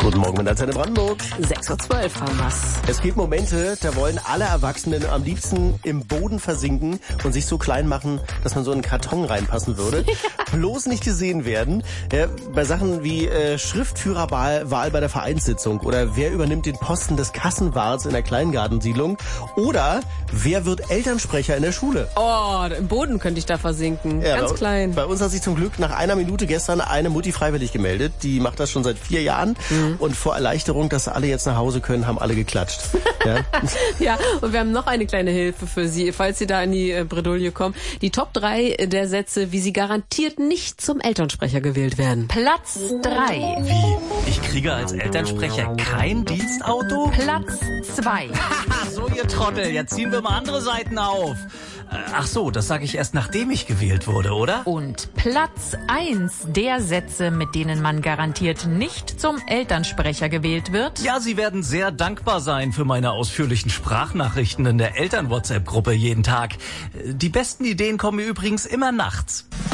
Guten Morgen mit Antenne Brandenburg. 6:12 Uhr haben wir's. Es gibt Momente, da wollen alle Erwachsenen am liebsten im Boden versinken und sich so klein machen, dass man so in einen Karton reinpassen würde. Bloß nicht gesehen werden. Bei Sachen wie Schriftführerwahl bei der Vereinssitzung oder wer übernimmt den Posten des Kassenwarts in der Kleingartensiedlung oder wer wird Elternsprecher in der Schule. Oh, im Boden könnte ich da versinken. Ja, Ganz klein. Bei uns hat sich zum Glück nach einer Minute gestern eine Mutti freiwillig gemeldet. Die macht das schon seit 4 Jahren. Und vor Erleichterung, dass alle jetzt nach Hause können, haben alle geklatscht. Ja, ja, und wir haben noch eine kleine Hilfe für Sie, falls Sie da in die Bredouille kommen. Die Top 3 der Sätze, wie Sie garantiert nicht zum Elternsprecher gewählt werden. Platz 3. Wie? Ich kriege als Elternsprecher kein Dienstauto? Platz 2. Haha, so ihr Trottel, jetzt ziehen wir mal andere Seiten auf. Ach so, das sage ich erst, nachdem ich gewählt wurde, oder? Und Platz 1 der Sätze, mit denen man garantiert nicht zum Elternsprecher gewählt wird. Ja, Sie werden sehr dankbar sein für meine ausführlichen Sprachnachrichten in der Eltern-WhatsApp-Gruppe jeden Tag. Die besten Ideen kommen mir übrigens immer nachts.